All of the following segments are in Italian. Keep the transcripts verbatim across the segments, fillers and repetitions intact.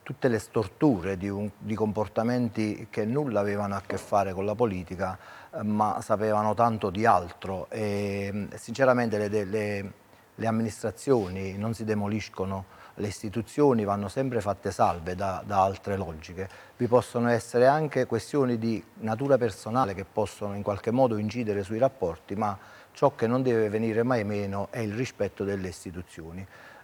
tutte le storture di, un, di comportamenti che nulla avevano a che fare con la politica, eh, ma sapevano tanto di altro. E sinceramente le, le, le amministrazioni non si demoliscono, le istituzioni vanno sempre fatte salve da, da altre logiche. Vi possono essere anche questioni di natura personale che possono in qualche modo incidere sui rapporti, ma ciò che non deve venire mai meno è il rispetto delle istituzioni.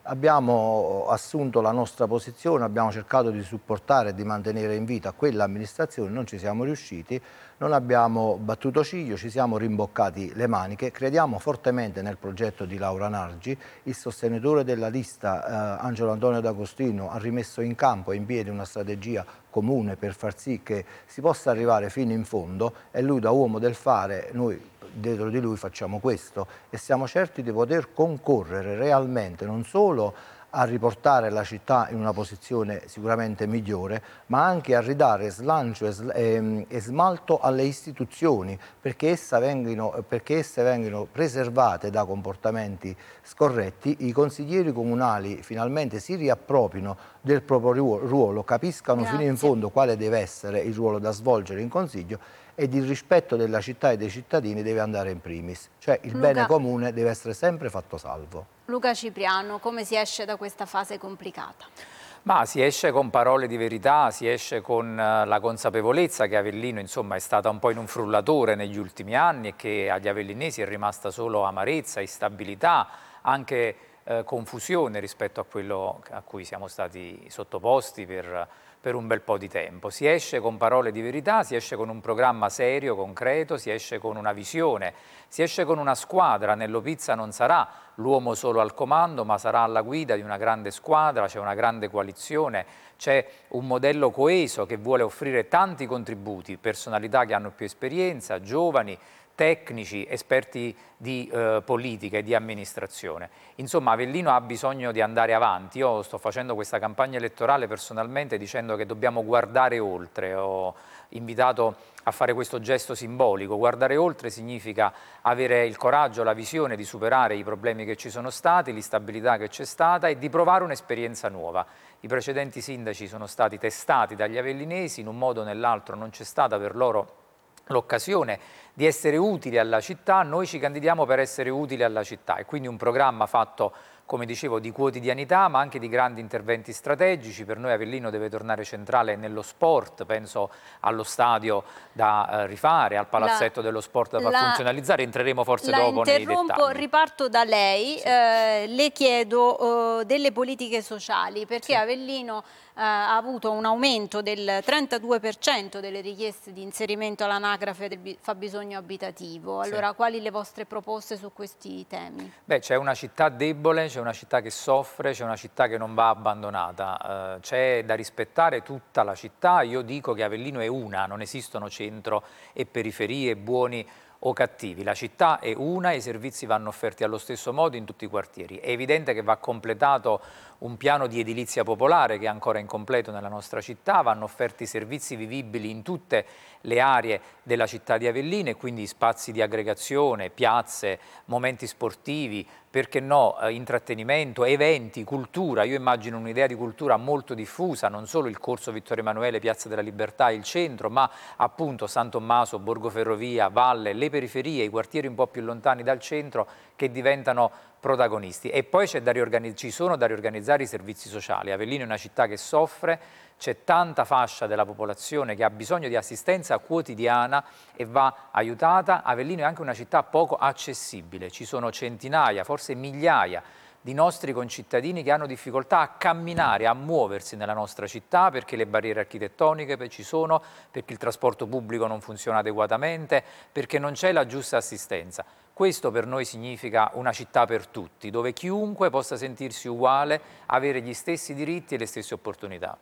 Abbiamo assunto la nostra posizione, abbiamo cercato di supportare e di mantenere in vita quell'amministrazione, non ci siamo riusciti, non abbiamo battuto ciglio, ci siamo rimboccati le maniche, crediamo fortemente nel progetto di Laura Nargi, il sostenitore della lista eh, Angelo Antonio D'Agostino ha rimesso in campo e in piedi una strategia comune per far sì che si possa arrivare fino in fondo e lui da uomo del fare, noi dietro di lui facciamo questo e siamo certi di poter concorrere realmente non solo a riportare la città in una posizione sicuramente migliore, ma anche a ridare slancio e, e smalto alle istituzioni, perché esse, vengano, perché esse vengano preservate da comportamenti scorretti, i consiglieri comunali finalmente si riapproprino del proprio ruolo, capiscano Grazie. fino in fondo quale deve essere il ruolo da svolgere in consiglio ed il rispetto della città e dei cittadini deve andare in primis, cioè il Luca, bene comune deve essere sempre fatto salvo. Luca Cipriano, come si esce da questa fase complicata? Ma si esce con parole di verità, si esce con la consapevolezza che Avellino insomma, è stata un po' in un frullatore negli ultimi anni e che agli avellinesi è rimasta solo amarezza, instabilità, anche eh, confusione rispetto a quello a cui siamo stati sottoposti per, per un bel po' di tempo. Si esce con parole di verità, si esce con un programma serio, concreto, si esce con una visione, si esce con una squadra. Nello Pizza non sarà l'uomo solo al comando, ma sarà alla guida di una grande squadra, c'è una grande coalizione, c'è un modello coeso che vuole offrire tanti contributi, personalità che hanno più esperienza, giovani, tecnici, esperti di eh, politica e di amministrazione. Insomma, Avellino ha bisogno di andare avanti. Io sto facendo questa campagna elettorale personalmente dicendo che dobbiamo guardare oltre. Ho invitato a fare questo gesto simbolico. Guardare oltre significa avere il coraggio, la visione di superare i problemi che ci sono stati, l'instabilità che c'è stata e di provare un'esperienza nuova. I precedenti sindaci sono stati testati dagli avellinesi, in un modo o nell'altro non c'è stata per loro l'occasione di essere utili alla città. Noi ci candidiamo per essere utili alla città e quindi un programma fatto, come dicevo, di quotidianità ma anche di grandi interventi strategici. Per noi Avellino deve tornare centrale nello sport, penso allo stadio da eh, rifare, al palazzetto la, dello sport da far la, funzionalizzare, entreremo forse dopo nei dettagli. Riparto da lei, sì. eh, le chiedo eh, delle politiche sociali perché sì. Avellino eh, ha avuto un aumento del trentadue per cento delle richieste di inserimento all'anagrafe del fabbisogno abitativo. Allora, sì. Quali le vostre proposte su questi temi? Beh, c'è una città debole, c'è una città che soffre, c'è una città che non va abbandonata, eh, c'è da rispettare tutta la città. Io dico che Avellino è una, non esistono centro e periferie, buoni o cattivi. La città è una e i servizi vanno offerti allo stesso modo in tutti i quartieri. È evidente che va completato un piano di edilizia popolare che è ancora incompleto nella nostra città, vanno offerti servizi vivibili in tutte le aree della città di Avellino e quindi spazi di aggregazione, piazze, momenti sportivi, perché no, eh, intrattenimento, eventi, cultura. Io immagino un'idea di cultura molto diffusa, non solo il Corso Vittorio Emanuele, Piazza della Libertà, il centro, ma appunto San Tommaso, Borgo Ferrovia, Valle, le periferie, i quartieri un po' più lontani dal centro che diventano protagonisti. E poi c'è da ci sono da riorganizzare i servizi sociali. Avellino è una città che soffre, c'è tanta fascia della popolazione che ha bisogno di assistenza quotidiana e va aiutata. Avellino è anche una città poco accessibile, ci sono centinaia, forse migliaia di nostri concittadini che hanno difficoltà a camminare, a muoversi nella nostra città perché le barriere architettoniche ci sono, perché il trasporto pubblico non funziona adeguatamente, perché non c'è la giusta assistenza. Questo per noi significa una città per tutti, dove chiunque possa sentirsi uguale, avere gli stessi diritti e le stesse opportunità.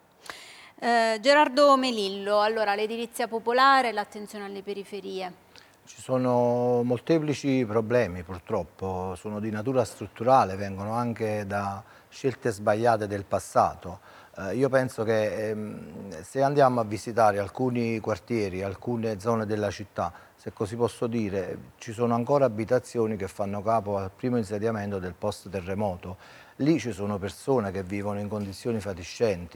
Eh, Gerardo Melillo, allora l'edilizia popolare, l'attenzione alle periferie. Ci sono molteplici problemi purtroppo, sono di natura strutturale, vengono anche da scelte sbagliate del passato. Eh, io penso che ehm, se andiamo a visitare alcuni quartieri, alcune zone della città, se così posso dire, ci sono ancora abitazioni che fanno capo al primo insediamento del post terremoto. Lì ci sono persone che vivono in condizioni fatiscenti.